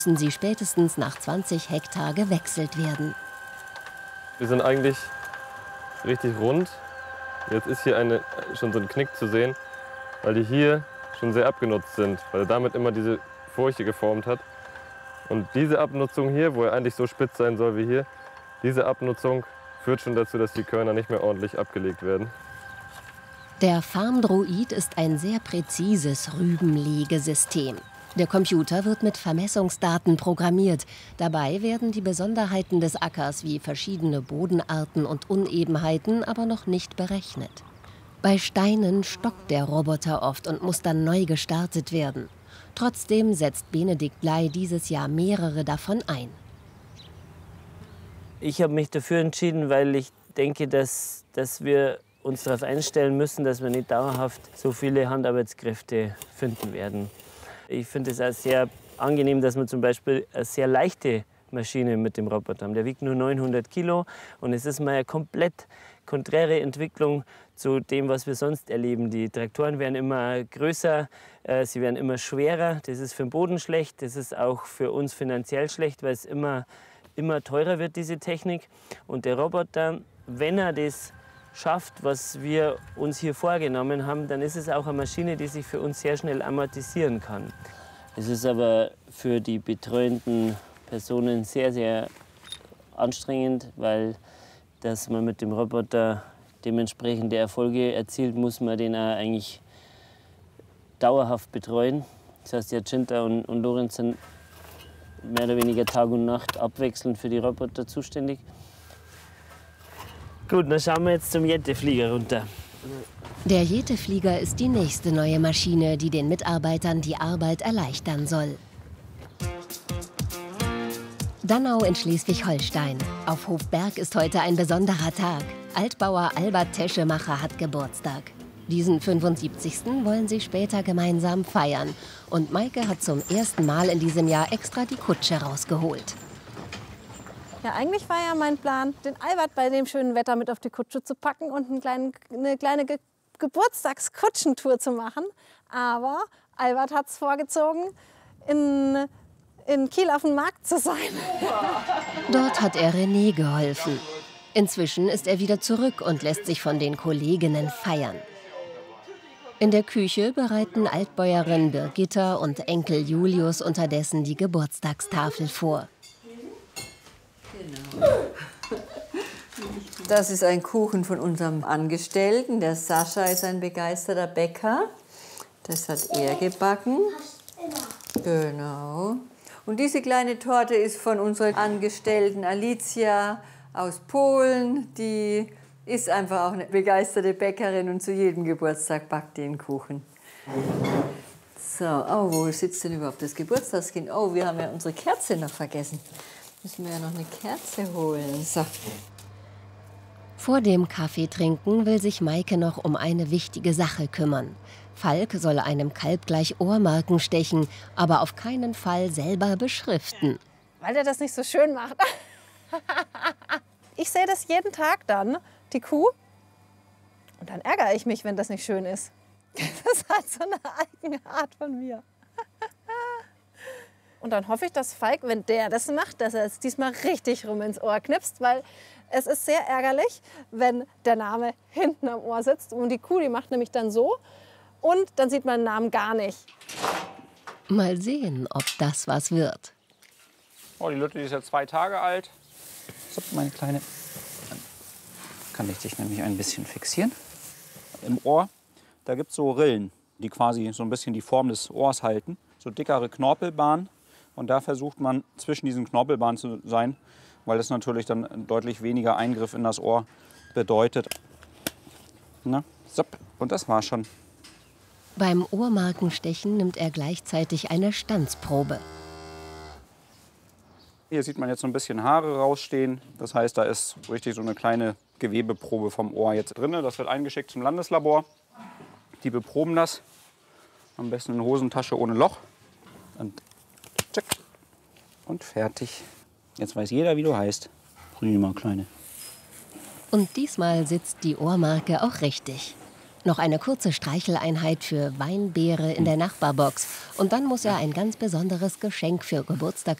müssen sie spätestens nach 20 Hektar gewechselt werden. Wir sind eigentlich richtig rund. Jetzt ist hier schon so ein Knick zu sehen, weil die hier schon sehr abgenutzt sind, weil er damit immer diese Furche geformt hat. Und diese Abnutzung hier, wo er eigentlich so spitz sein soll wie hier, diese Abnutzung führt schon dazu, dass die Körner nicht mehr ordentlich abgelegt werden. Der Farmdroid ist ein sehr präzises Rübenlegesystem. Der Computer wird mit Vermessungsdaten programmiert. Dabei werden die Besonderheiten des Ackers wie verschiedene Bodenarten und Unebenheiten aber noch nicht berechnet. Bei Steinen stockt der Roboter oft und muss dann neu gestartet werden. Trotzdem setzt Benedikt Bley dieses Jahr mehrere davon ein. Ich habe mich dafür entschieden, weil ich denke, dass wir uns darauf einstellen müssen, dass wir nicht dauerhaft so viele Handarbeitskräfte finden werden. Ich finde es auch sehr angenehm, dass wir zum Beispiel eine sehr leichte Maschine mit dem Roboter haben. Der wiegt nur 900 Kilo und es ist mal eine komplett konträre Entwicklung zu dem, was wir sonst erleben. Die Traktoren werden immer größer, sie werden immer schwerer. Das ist für den Boden schlecht, das ist auch für uns finanziell schlecht, weil es immer teurer wird, diese Technik. Und der Roboter, wenn er das schafft, was wir uns hier vorgenommen haben, dann ist es auch eine Maschine, die sich für uns sehr schnell amortisieren kann. Es ist aber für die betreuenden Personen sehr, sehr anstrengend, weil dass man mit dem Roboter dementsprechende Erfolge erzielt, muss man den auch eigentlich dauerhaft betreuen. Das heißt, Jacinta und Lorenz sind mehr oder weniger Tag und Nacht abwechselnd für die Roboter zuständig. Gut, dann schauen wir jetzt zum Jetteflieger runter. Der Jetteflieger ist die nächste neue Maschine, die den Mitarbeitern die Arbeit erleichtern soll. Dannau in Schleswig-Holstein. Auf Hofberg ist heute ein besonderer Tag. Altbauer Albert Teschemacher hat Geburtstag. Diesen 75. wollen sie später gemeinsam feiern. Und Maike hat zum ersten Mal in diesem Jahr extra die Kutsche rausgeholt. Ja, eigentlich war ja mein Plan, den Albert bei dem schönen Wetter mit auf die Kutsche zu packen und eine kleine Geburtstagskutschentour zu machen. Aber Albert hat es vorgezogen, in Kiel auf dem Markt zu sein. Dort hat er René geholfen. Inzwischen ist er wieder zurück und lässt sich von den Kolleginnen feiern. In der Küche bereiten Altbäuerin Birgitta und Enkel Julius unterdessen die Geburtstagstafel vor. Das ist ein Kuchen von unserem Angestellten. Der Sascha ist ein begeisterter Bäcker. Das hat er gebacken. Genau. Und diese kleine Torte ist von unserer Angestellten Alicia aus Polen. Die ist einfach auch eine begeisterte Bäckerin und zu jedem Geburtstag backt die einen Kuchen. So, oh, wo sitzt denn überhaupt das Geburtstagskind? Oh, wir haben ja unsere Kerze noch vergessen. Müssen wir ja noch eine Kerze holen. So. Vor dem Kaffeetrinken will sich Maike noch um eine wichtige Sache kümmern. Falk soll einem Kalb gleich Ohrmarken stechen, aber auf keinen Fall selber beschriften. Weil der das nicht so schön macht. Ich sehe das jeden Tag dann, die Kuh. Und dann ärgere ich mich, wenn das nicht schön ist. Das hat so eine eigene Art von mir. Und dann hoffe ich, dass Falk, wenn der das macht, dass er es diesmal richtig rum ins Ohr knipst, weil es ist sehr ärgerlich, wenn der Name hinten am Ohr sitzt. Und die Kuh, die macht nämlich dann so und dann sieht man den Namen gar nicht. Mal sehen, ob das was wird. Oh, die Lütte, die ist jetzt 2 Tage alt. So, meine Kleine. Dann kann ich dich nämlich ein bisschen fixieren. Im Ohr, da gibt es so Rillen, die quasi so ein bisschen die Form des Ohrs halten. So dickere Knorpelbahnen. Und da versucht man, zwischen diesen Knorpelbahnen zu sein, weil das natürlich dann deutlich weniger Eingriff in das Ohr bedeutet. Na, so, und das war's schon. Beim Ohrmarkenstechen nimmt er gleichzeitig eine Stanzprobe. Hier sieht man jetzt so ein bisschen Haare rausstehen. Das heißt, da ist richtig so eine kleine Gewebeprobe vom Ohr jetzt drin. Das wird eingeschickt zum Landeslabor. Die beproben das. Am besten in Hosentasche ohne Loch. Und tschick. Und fertig. Jetzt weiß jeder, wie du heißt. Prima, Kleine. Und diesmal sitzt die Ohrmarke auch richtig. Noch eine kurze Streicheleinheit für Weinbeere in der Nachbarbox. Und dann muss er ein ganz besonderes Geschenk für